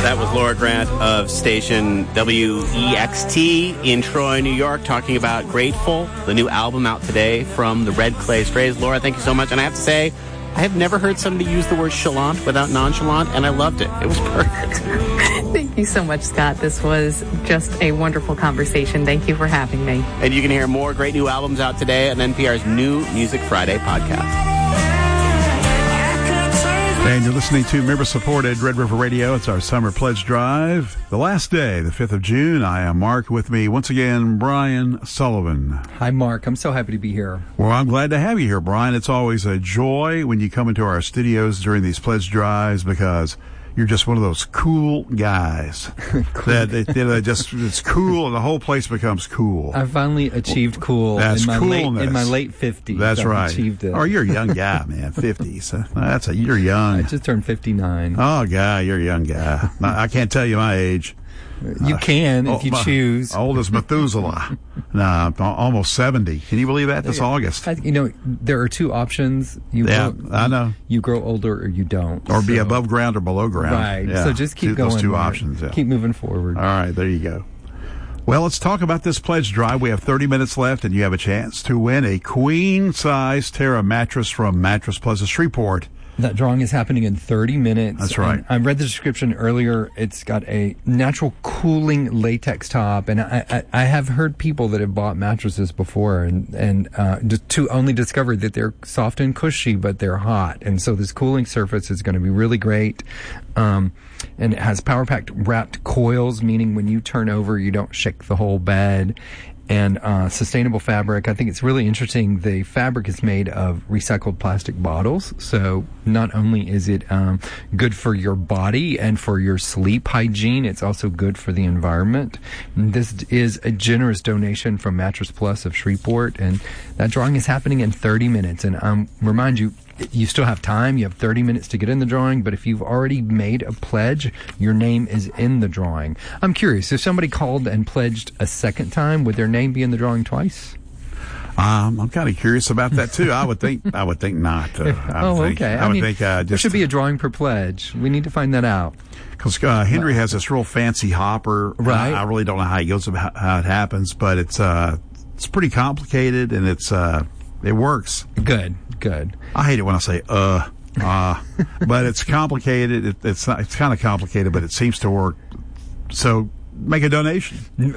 That was Laura Grant of station WEXT in Troy, New York, talking about Grateful, the new album out today from the Red Clay Strays. Laura, thank you so much. And I have to say, I have never heard somebody use the word chalant without nonchalant, and I loved it. It was perfect. Thank you so much, Scott. This was just a wonderful conversation. Thank you for having me. And you can hear more great new albums out today on NPR's new Music Friday podcast. And you're listening to member-supported Red River Radio. It's our Summer Pledge Drive. The last day, the 5th of June. I am Mark. With me, once again, Brian Sullivan. Hi, Mark. I'm so happy to be here. Well, I'm glad to have you here, Brian. It's always a joy when you come into our studios during these pledge drives because you're just one of those cool guys that it's cool and the whole place becomes cool. I finally achieved cool in my late 50s. That's right. Achieved it. Oh, you're a young guy, man. 50s. You're young. I just turned 59. Oh, guy, you're a young guy. I can't tell you my age. You can if you choose. Old as Methuselah. No, almost 70. Can you believe that? This August. There are two options. I know. You grow older or you don't. Or be above ground or below ground. Right. Yeah. So just keep going. Those two options. Yeah. Keep moving forward. All right. There you go. Well, let's talk about this pledge drive. We have 30 minutes left, and you have a chance to win a queen-size Terra mattress from Mattress Plaza Shreveport. That drawing is happening in 30 minutes. That's right. I read the description earlier. It's got a natural cooling latex top, and I have heard people that have bought mattresses before and to only discover that they're soft and cushy, but they're hot. And so this cooling surface is going to be really great. And it has power-packed wrapped coils, meaning when you turn over, you don't shake the whole bed. And sustainable fabric. I think it's really interesting. The fabric is made of recycled plastic bottles. So not only is it good for your body and for your sleep hygiene, it's also good for the environment. And this is a generous donation from Mattress Plus of Shreveport. And that drawing is happening in 30 minutes. And remind you, you still have time. You have 30 minutes to get in the drawing, but if you've already made a pledge, your name is in the drawing. I'm curious, if somebody called and pledged a second time, would their name be in the drawing twice? I'm kind of curious about that too. I would think not. Okay. There should be a drawing per pledge. We need to find that out. Because Henry has this real fancy hopper. Right. I really don't know how he goes about how it happens, but it's pretty complicated and it works. Good. I hate it when I say but it's complicated. It's kind of complicated, but it seems to work. So make a donation.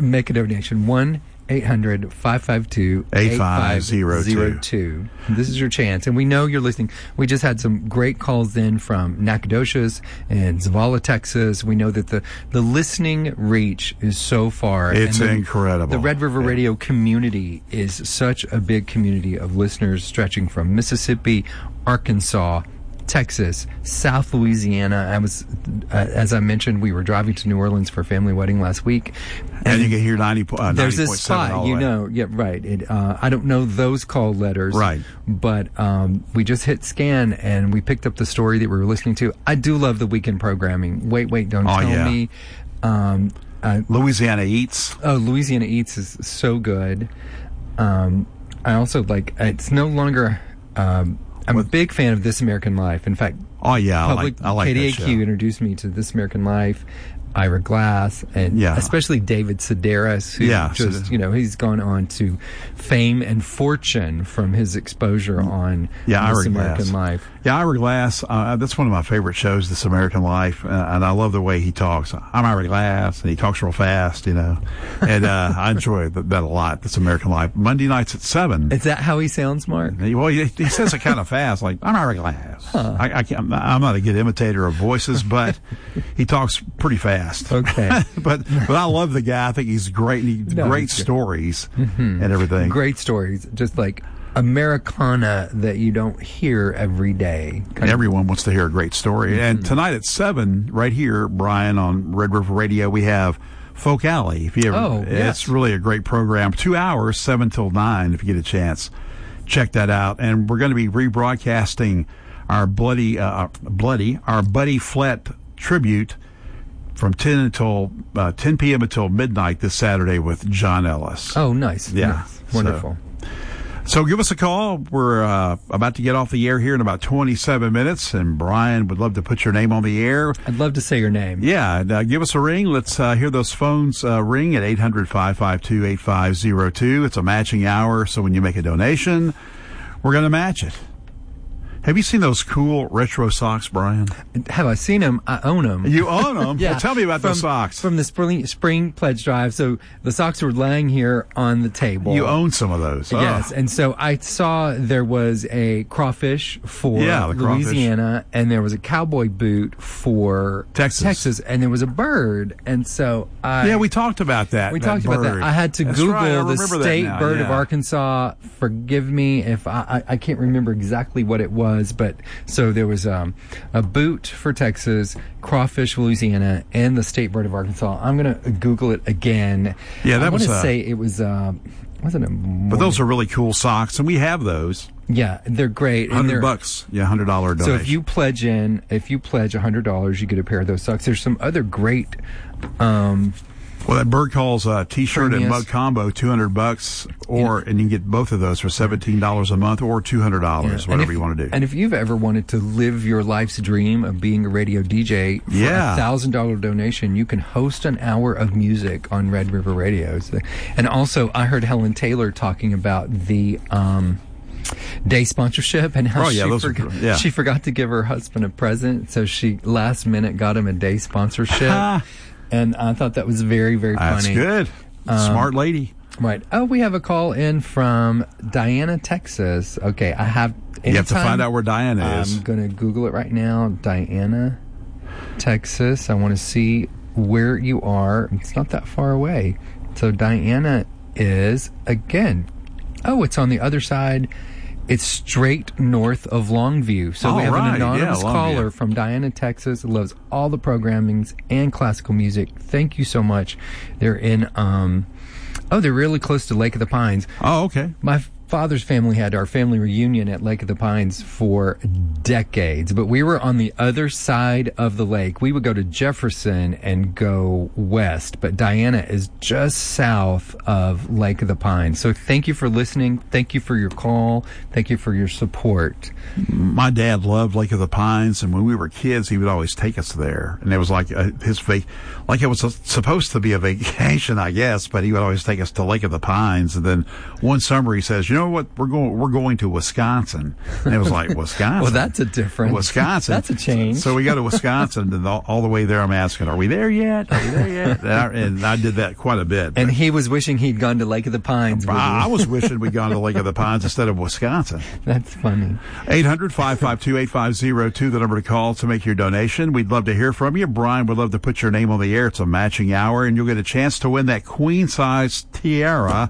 1-800-552-8502. This is your chance. And we know you're listening. We just had some great calls in from Nacogdoches and Zavala, Texas. We know that the listening reach is so far. It's incredible. The Red River Radio community is such a big community of listeners stretching from Mississippi, Arkansas, Texas, South Louisiana. As I mentioned, we were driving to New Orleans for a family wedding last week. And you can hear 90. There's this spot, yeah, right. I don't know those call letters. Right. But we just hit scan and we picked up the story that we were listening to. I do love the weekend programming. Wait, don't tell me. Louisiana Eats. Oh, Louisiana Eats is so good. I also it's no longer... I'm a big fan of This American Life. In fact, I like KDAQ that show. Introduced me to This American Life, Ira Glass, and especially David Sedaris, who he's gone on to fame and fortune from his exposure on This American Life. Yeah, Ira Glass, that's one of my favorite shows, This American Life, and I love the way he talks. I'm Ira Glass, and he talks real fast, and I enjoy that a lot, This American Life. Monday nights at 7. Is that how he sounds, Mark? Well, he says it kind of fast, like, I'm Ira Glass. Huh. I'm not a good imitator of voices, but he talks pretty fast. Okay. but I love the guy. I think he's great. Great stories and everything. Great stories, just like Americana that you don't hear every day. Everyone wants to hear a great story. And tonight at 7, right here, Brian, on Red River Radio, we have Folk Alley. If you ever, it's really a great program. 2 hours, 7 till 9, if you get a chance. Check that out. And we're going to be rebroadcasting our Buddy Flett tribute from 10 p.m. until midnight this Saturday with John Ellis. Oh, nice. Yeah. Nice. Wonderful. So give us a call. We're about to get off the air here in about 27 minutes, and Brian would love to put your name on the air. I'd love to say your name. Yeah, give us a ring. Let's hear those phones ring at 800-552-8502. It's a matching hour, so when you make a donation, we're going to match it. Have you seen those cool retro socks, Brian? Have I seen them? I own them. You own them? Yeah. Well, tell me about those socks. From the spring pledge drive. So the socks were laying here on the table. You own some of those. Yes. And so I saw there was a crawfish for Louisiana, and there was a cowboy boot for Texas, and there was a bird. And so we talked about that. We talked about that. I had to Google the state bird of Arkansas. Forgive me if I can't remember exactly what it was. But so there was a boot for Texas, crawfish for Louisiana, and the state bird of Arkansas. I'm going to Google it again. Yeah, that was. I want to say it was. Wasn't it? But those are really cool socks, and we have those. Yeah, they're great. $100. Yeah, $100 donation. So if you pledge $100, you get a pair of those socks. There's some other great. Well, that Bird Calls T-shirt and mug combo, $200, and you can get both of those for $17 a month or $200, whatever you want to do. And if you've ever wanted to live your life's dream of being a radio DJ, for a $1,000 donation, you can host an hour of music on Red River Radio. And also, I heard Helen Taylor talking about the day sponsorship and how she forgot to give her husband a present, so she last minute got him a day sponsorship. And I thought that was very, very funny. That's good. Smart lady. Right. Oh, we have a call in from Diana, Texas. Okay, I have... You have to find out where Diana is. I'm going to Google it right now. Diana, Texas. I want to see where you are. It's not that far away. So Diana is, again... Oh, it's on the other side. It's straight north of Longview. So we have an anonymous caller from Diana, Texas, who loves all the programmings and classical music. Thank you so much. They're in, they're really close to Lake of the Pines. Oh, okay. My father's family had our family reunion at Lake of the Pines for decades, but we were on the other side of the lake. We would go to Jefferson and go west, but Diana is just south of Lake of the Pines. So thank you for listening. Thank you for your call. Thank you for your support. My dad loved Lake of the Pines, and when we were kids, he would always take us there. And it was like like it was supposed to be a vacation, I guess, but he would always take us to Lake of the Pines. And then one summer he says, you know what, we're going to Wisconsin. And it was like, Wisconsin? Well, that's a difference. Wisconsin. That's a change. So we go to Wisconsin, and all the way there I'm asking, are we there yet? Are we there yet? And I did that quite a bit. And he was wishing he'd gone to Lake of the Pines. I was wishing we'd gone to Lake of the Pines instead of Wisconsin. That's funny. 800-552-8502, the number to call to make your donation. We'd love to hear from you. Brian would love to put your name on the air. It's a matching hour, and you'll get a chance to win that queen-size Terra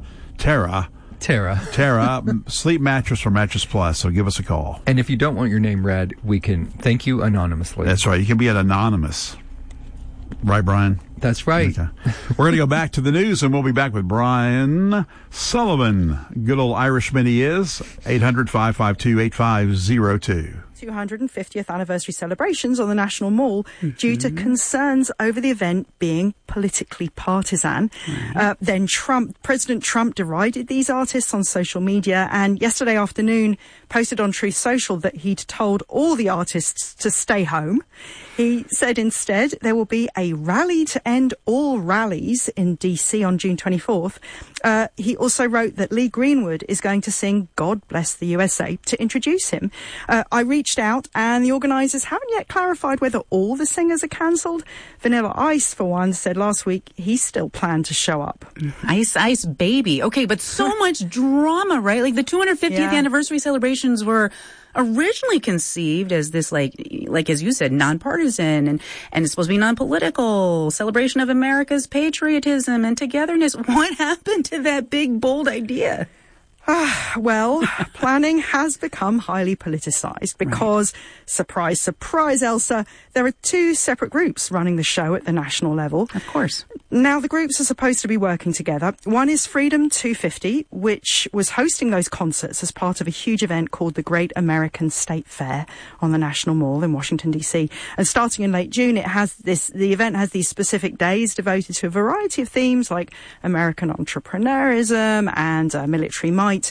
sleep mattress from Mattress Plus. So give us a call. And if you don't want your name read, we can thank you anonymously. That's right. You can be an anonymous. Right, Brian? That's right. Okay. We're going to go back to the news, and we'll be back with Brian Sullivan. Good old Irishman he is. 800-552-8502. 250th anniversary celebrations on the National Mall due to concerns over the event being politically partisan. Then President Trump derided these artists on social media, and yesterday afternoon posted on Truth Social that he'd told all the artists to stay home. He said instead there will be a rally to end all rallies in DC on June 24th. He also wrote that Lee Greenwood is going to sing God Bless the USA to introduce him. I reached out, and the organisers haven't yet clarified whether all the singers are cancelled. Vanilla Ice, for one, said last week he still planned to show up. Ice Ice Baby. Okay, but so much drama, right? Like the 250th anniversary celebrations were originally conceived as this, like as you said, nonpartisan and it's supposed to be non-political celebration of America's patriotism and togetherness. What happened to that big, bold idea? Well, planning has become highly politicized because, surprise, surprise, Elsa, there are two separate groups running the show at the national level. Of course. Now, the groups are supposed to be working together. One is Freedom 250, which was hosting those concerts as part of a huge event called the Great American State Fair on the National Mall in Washington, D.C. And starting in late June, the event has these specific days devoted to a variety of themes like American entrepreneurism and military might.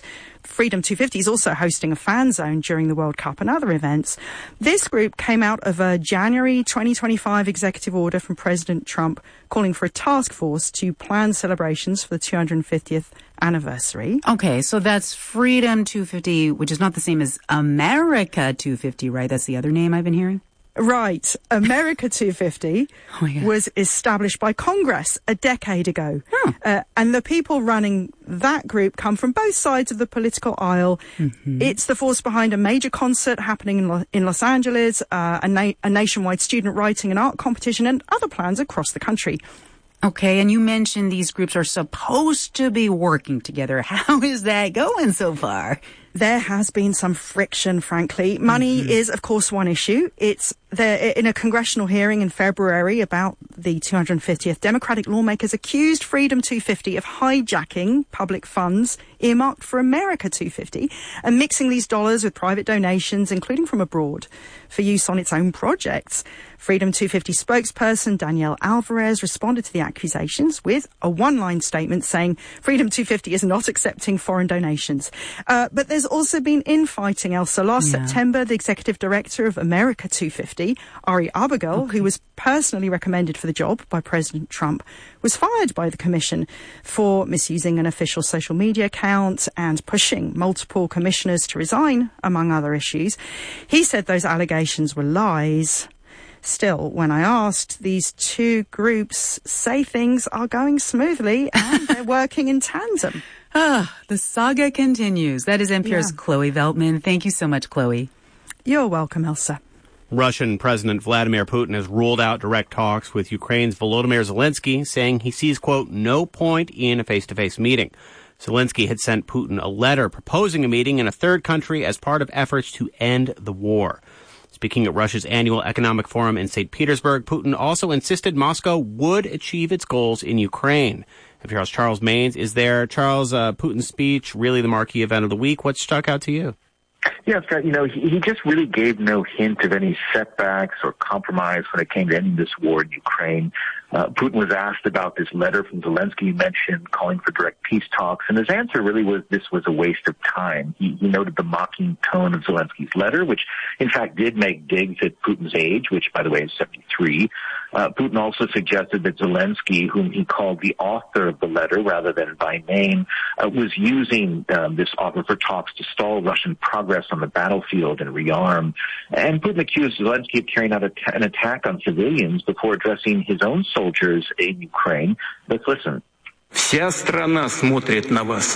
Freedom 250 is also hosting a fan zone during the World Cup and other events. This group came out of a January 2025 executive order from President Trump calling for a task force to plan celebrations for the 250th anniversary. Okay, so that's Freedom 250, which is not the same as America 250, right? That's the other name I've been hearing? Right. America 250 was established by Congress a decade ago. And the people running that group come from both sides of the political aisle. Mm-hmm. It's the force behind a major concert happening in Los Angeles, a nationwide student writing and art competition, and other plans across the country. Okay, and you mentioned these groups are supposed to be working together. How is that going so far? There has been some friction, frankly. Money is, of course, one issue. It's there in a congressional hearing in February about the 250th. Democratic lawmakers accused Freedom 250 of hijacking public funds earmarked for America 250 and mixing these dollars with private donations, including from abroad, for use on its own projects. Freedom 250 spokesperson Danielle Alvarez responded to the accusations with a one-line statement saying Freedom 250 is not accepting foreign donations. But there's also been infighting, Elsa. Last September, the executive director of America 250, Ari Abigail, who was personally recommended for the job by President Trump, was fired by the commission for misusing an official social media account and pushing multiple commissioners to resign, among other issues. He said those allegations were lies. Still, when I asked, these two groups say things are going smoothly and they're working in tandem. The saga continues. That is NPR's Chloe Veltman. Thank you so much, Chloe. You're welcome, Elsa. Russian President Vladimir Putin has ruled out direct talks with Ukraine's Volodymyr Zelensky, saying he sees, quote, no point in a face-to-face meeting. Zelensky had sent Putin a letter proposing a meeting in a third country as part of efforts to end the war. Speaking at Russia's annual economic forum in St. Petersburg, Putin also insisted Moscow would achieve its goals in Ukraine. NPR's Charles Maynes is there. Charles, Putin's speech, really the marquee event of the week. What stuck out to you? Yeah, Scott, he just really gave no hint of any setbacks or compromise when it came to ending this war in Ukraine. Putin was asked about this letter from Zelensky you mentioned, calling for direct peace talks, and his answer really was this was a waste of time. He noted the mocking tone of Zelensky's letter, which in fact did make digs at Putin's age, which by the way is 73. Putin also suggested that Zelensky, whom he called the author of the letter rather than by name, was using this offer for talks to stall Russian progress on the battlefield and rearm. And Putin accused Zelensky of carrying out an attack on civilians before addressing his own soldiers in Ukraine. Let's listen. Вся страна смотрит на вас.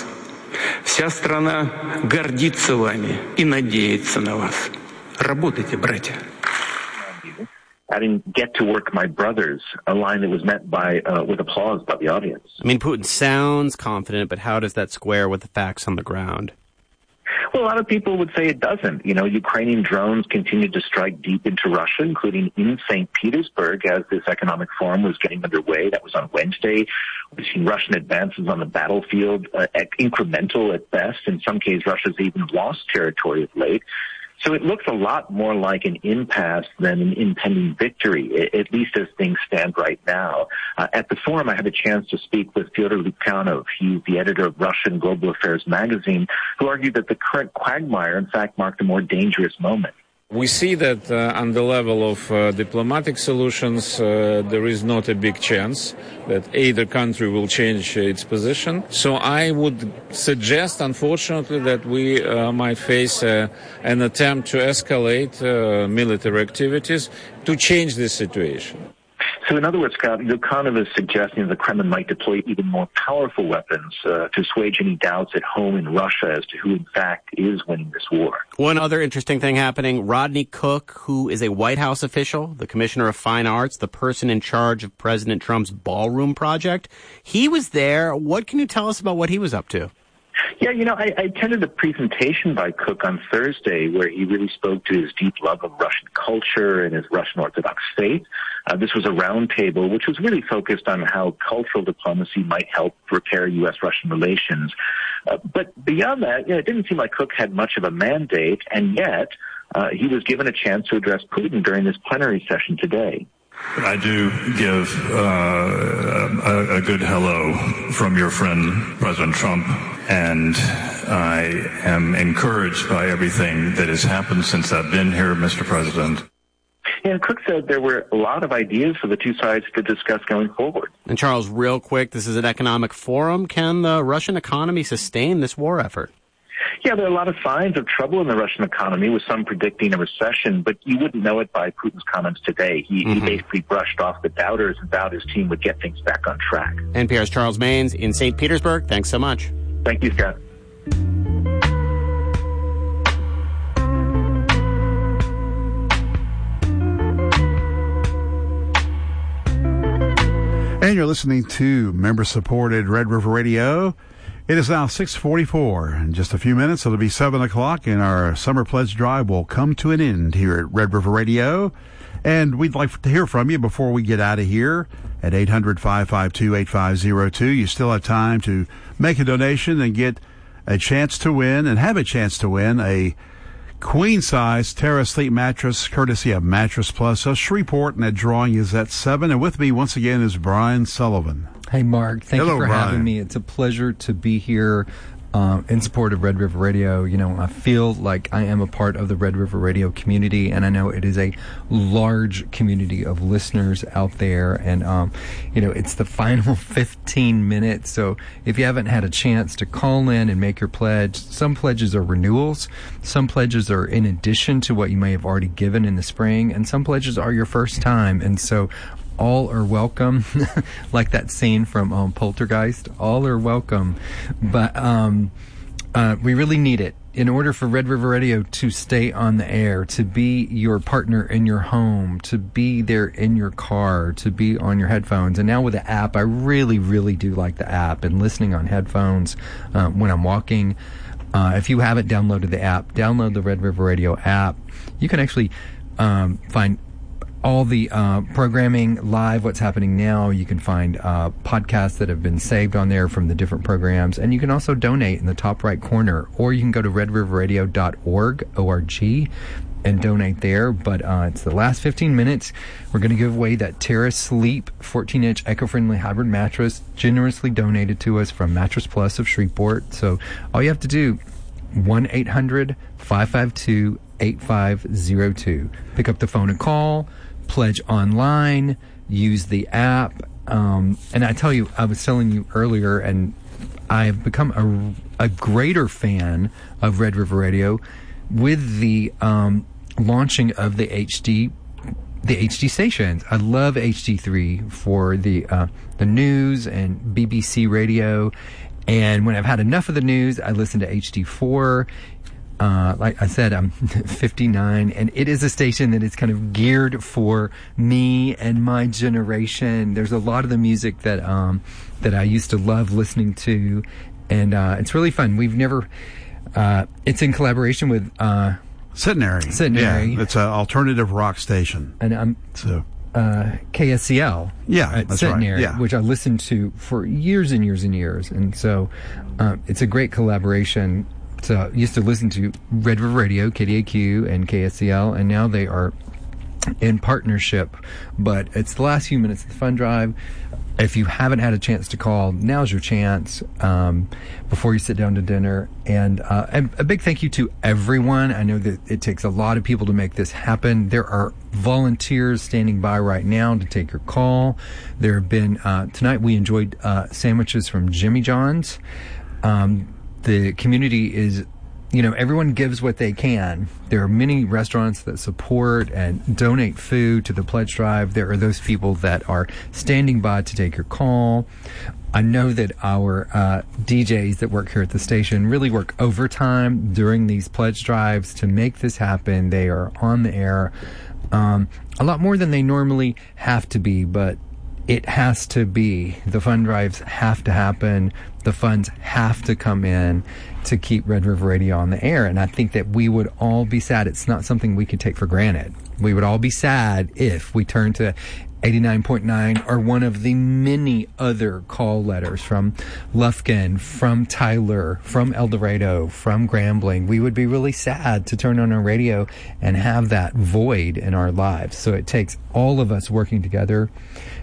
Вся страна гордится вами и надеется на вас. Работайте, братья. Adding, get to work, my brothers, a line that was met by with applause by the audience. I mean, Putin sounds confident, but how does that square with the facts on the ground? Well, a lot of people would say it doesn't. Ukrainian drones continued to strike deep into Russia, including in St. Petersburg as this economic forum was getting underway. That was on Wednesday. We've seen Russian advances on the battlefield, incremental at best. In some cases, Russia's even lost territory of late. So it looks a lot more like an impasse than an impending victory, at least as things stand right now. At the forum, I had a chance to speak with Fyodor Lukyanov. He's the editor of Russian Global Affairs magazine, who argued that the current quagmire, in fact, marked a more dangerous moment. We see that on the level of diplomatic solutions, there is not a big chance that either country will change its position. So I would suggest, unfortunately, that we might face an attempt to escalate military activities to change this situation. So in other words, Scott, Lukyanov is suggesting the Kremlin might deploy even more powerful weapons to assuage any doubts at home in Russia as to who, in fact, is winning this war. One other interesting thing happening, Rodney Cook, who is a White House official, the Commissioner of Fine Arts, the person in charge of President Trump's ballroom project, he was there. What can you tell us about what he was up to? Yeah, I attended a presentation by Cook on Thursday where he really spoke to his deep love of Russian culture and his Russian Orthodox faith. This was a roundtable which was really focused on how cultural diplomacy might help repair U.S.-Russian relations. But beyond that, it didn't seem like Cook had much of a mandate, and yet he was given a chance to address Putin during this plenary session today. I do give a good hello from your friend, President Trump, and I am encouraged by everything that has happened since I've been here, Mr. President. And Cook said there were a lot of ideas for the two sides to discuss going forward. And Charles, real quick, this is an economic forum. Can the Russian economy sustain this war effort? Yeah, there are a lot of signs of trouble in the Russian economy, with some predicting a recession, but you wouldn't know it by Putin's comments today. He basically brushed off the doubters and vowed his team would get things back on track. NPR's Charles Maynes in St. Petersburg. Thanks so much. Thank you, Scott. And you're listening to member-supported Red River Radio. It is now 6:44. In just a few minutes, it'll be 7 o'clock, and our summer pledge drive will come to an end here at Red River Radio. And we'd like to hear from you before we get out of here at 800-552-8502. You still have time to make a donation and get a chance to win, and have a chance to win, a queen-size Terra Sleep mattress, courtesy of Mattress Plus. So Shreveport, and that drawing is at 7. And with me once again is Brian Sullivan. Hey, Mark. Thank you for Brian. having me. It's a pleasure to be here in support of Red River Radio. You know, I feel like I am a part of the Red River Radio community, and I know it is a large community of listeners out there. And, you know, it's the final 15 minutes. So if you haven't had a chance to call in and make your pledge, some pledges are renewals. Some pledges are in addition to what you may have already given in the spring. And some pledges are your first time. And so all are welcome, like that scene from Poltergeist. All are welcome, but we really need it in order for Red River Radio to stay on the air, to be your partner in your home, to be there in your car, to be on your headphones. And now with the app, I really, really do like the app and listening on headphones when I'm walking. If you haven't downloaded the app, download the Red River Radio app. You can actually find all the programming live, what's happening now. You can find podcasts that have been saved on there from the different programs. And you can also donate in the top right corner. Or you can go to redriverradio.org, O-R-G, and donate there. But it's the last 15 minutes. We're going to give away that Terra Sleep 14-inch eco-friendly hybrid mattress, generously donated to us from Mattress Plus of Shreveport. So all you have to do, 1-800-552-8502. Pick up the phone and call. Pledge online, use the app. And I tell you, I was telling you earlier, and I've become a greater fan of Red River Radio with the launching of the HD stations. I love HD3 for the news and BBC radio. And when I've had enough of the news, I listen to HD4. Like I said, I'm 59, and it is a station that is kind of geared for me and my generation. There's a lot of the music that I used to love listening to, and it's really fun. We've never, it's in collaboration with Centenary. Yeah, it's an alternative rock station. And I'm KSCL. Yeah, at that's Centenary, right. Yeah. Which I listened to for years and years and years, and so it's a great collaboration. So I used to listen to Red River Radio, KDAQ, and KSCL, and now they are in partnership. But it's the last few minutes of the fund drive. If you haven't had a chance to call, now's your chance before you sit down to dinner. And a big thank you to everyone. I know that it takes a lot of people to make this happen. There are volunteers standing by right now to take your call. There have been, tonight we enjoyed sandwiches from Jimmy John's. The community is, you know, everyone gives what they can. There are many restaurants that support and donate food to the pledge drive. There are those people that are standing by to take your call. I know that our DJs that work here at the station really work overtime during these pledge drives to make this happen. They are on the air a lot more than they normally have to be, but it has to be. The fund drives have to happen. The funds have to come in to keep Red River Radio on the air. And I think that we would all be sad. It's not something we could take for granted. We would all be sad if we turned to 89.9 or one of the many other call letters from Lufkin, from Tyler, from El Dorado, from Grambling. We would be really sad to turn on our radio and have that void in our lives. So it takes all of us working together